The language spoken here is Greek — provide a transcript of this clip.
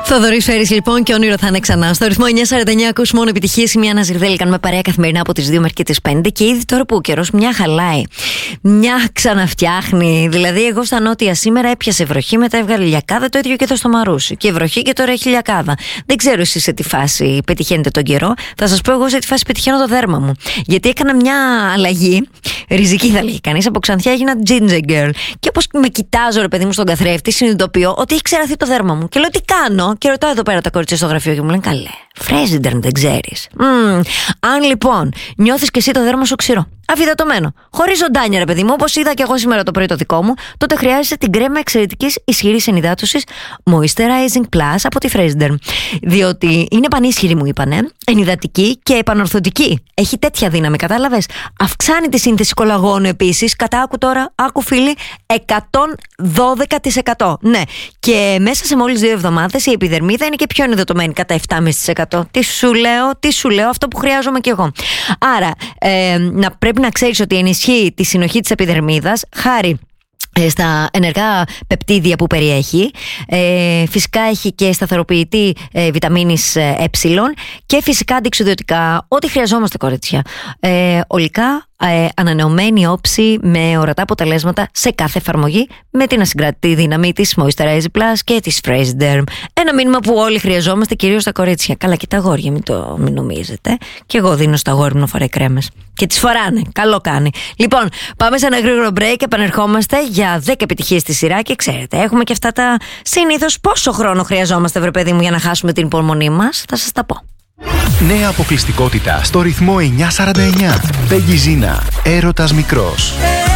Θοδωρής Φέρης λοιπόν και όνειρο θα είναι ξανά. Στο ρυθμό 949 ακούς μόνο επιτυχίες. Μια Ναζιρδέλη κάνουμε παρέα καθημερινά από τις 2 μέχρι και τις 5. Και ήδη τώρα που ο καιρός μια χαλάει, μια ξαναφτιάχνει. Δηλαδή, εγώ στα νότια σήμερα έπιασε βροχή, μετά έβγαλε λιακάδα. Το ίδιο και εδώ στο Μαρούσι. Και βροχή και τώρα έχει λιακάδα. Δεν ξέρω εσείς σε τι φάση πετυχαίνετε τον καιρό. Θα σας πω εγώ σε τι φάση πετυχαίνω το δέρμα μου. Γιατί έκανα μια αλλαγή. Ριζική θα λέγει κανείς. Από Ξανθιά έγινα ginger girl. Και όπως με κοιτάζω, ρε παιδί μου, στον καθρέφτη, συνειδητοποιώ ότι έχει ξεραθεί το δέρμα μου. Και λέω τι κάνω. Και ρωτάω εδώ πέρα τα κορίτσια στο γραφείο και μου λένε καλέ, Φρέζιντερν δεν ξέρεις. Αν λοιπόν νιώθεις και εσύ το δέρμα σου ξηρό, αφυδατωμένο, χωρίς ζωντάνια ρε παιδί μου, όπως είδα και εγώ σήμερα το πρωί το δικό μου, τότε χρειάζεσαι την κρέμα εξαιρετικής ισχυρής ενυδάτωσης Moisturizing Plus από τη Φρέζιντερν. Διότι είναι πανίσχυρη, μου είπανε, ενυδατική και επανορθωτική. Έχει τέτοια δύναμη, κατάλαβες. Αυξάνει τη σύνθεση κολαγόνου επίσης, κατά άκου τώρα, άκου φίλοι, 112%. Ναι, και μέσα σε μόλις 2 εβδομάδες η επιδερμίδα είναι και πιο ενυδατωμένη κατά 7,5%. Τι σου λέω, αυτό που χρειάζομαι κι εγώ. Άρα, πρέπει να ξέρεις ότι ενισχύει τη συνοχή της επιδερμίδας χάρη στα ενεργά πεπτίδια που περιέχει. Φυσικά έχει και σταθεροποιητή βιταμίνης ε και φυσικά αντιοξυδοτικά. Ό,τι χρειαζόμαστε, κορίτσια. Ολικά ανανεωμένη όψη με ορατά αποτελέσματα σε κάθε εφαρμογή, με την ασυγκρατητή δύναμη της Moisturize Plus και της Freshderm. Ένα μήνυμα που όλοι χρειαζόμαστε, κυρίως τα κορίτσια. Καλά, και τα αγόρια, μην νομίζετε. Και εγώ δίνω στα αγόρια μου να φοράει κρέμες. Και τις φοράνε. Καλό κάνει. Λοιπόν, πάμε σε ένα γρήγορο break και επανερχόμαστε για 10 επιτυχίες στη σειρά. Και ξέρετε, έχουμε και αυτά τα συνήθως πόσο χρόνο χρειαζόμαστε, βρε παιδί μου, για να χάσουμε την υπομονή μας. Θα σας τα πω. Νέα αποκλειστικότητα στο ρυθμό 949. Πέγγι Ζίνα, έρωτας μικρός.